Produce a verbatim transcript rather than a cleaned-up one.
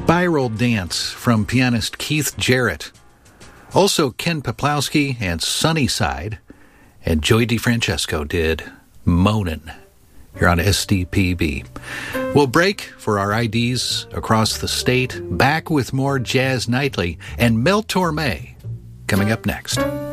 Spiral Dance from pianist Keith Jarrett. Also Ken Peplowski and Sunnyside. And Joey DeFrancesco did Moanin'. You're on S D P B. We'll break for our I Ds across the state. Back with more Jazz Nightly and Mel Torme coming up next.